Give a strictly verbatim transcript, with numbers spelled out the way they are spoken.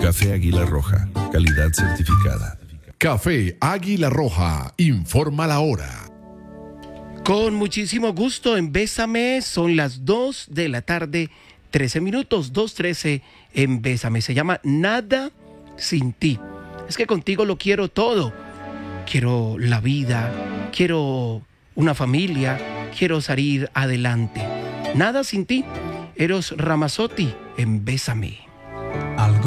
Café Águila Roja, calidad certificada. Café Águila Roja, informa la hora. Con muchísimo gusto en Bésame, son las dos de la tarde, trece minutos, dos trece en Bésame. Se llama Nada sin ti. Es que contigo lo quiero todo. Quiero la vida, quiero una familia, quiero salir adelante. Nada sin ti. Eros Ramazzotti en Bésame.